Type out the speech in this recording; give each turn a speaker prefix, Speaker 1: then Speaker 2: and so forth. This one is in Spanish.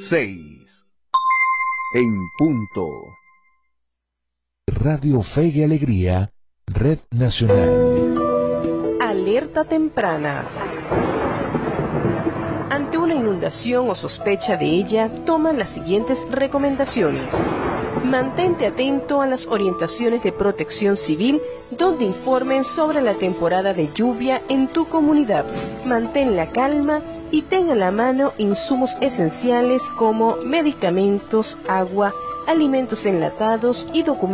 Speaker 1: 6 en punto.
Speaker 2: Radio Fe y Alegría, Red Nacional.
Speaker 3: Alerta temprana. Ante una inundación o sospecha de ella, toma las siguientes recomendaciones. Mantente atento a las orientaciones de Protección Civil, donde informen sobre la temporada de lluvia en tu comunidad. Mantén la calma y ten a la mano insumos esenciales como medicamentos, agua, alimentos enlatados y documentos